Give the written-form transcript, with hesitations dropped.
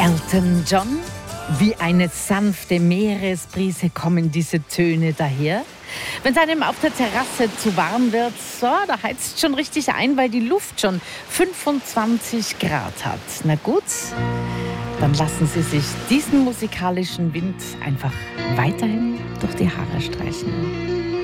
Elton John, wie eine sanfte Meeresbrise kommen diese Töne daher. Wenn es einem auf der Terrasse zu warm wird, so, da heizt schon richtig ein, weil die Luft schon 25 Grad hat. Na gut, dann lassen Sie sich diesen musikalischen Wind einfach weiterhin durch die Haare streichen.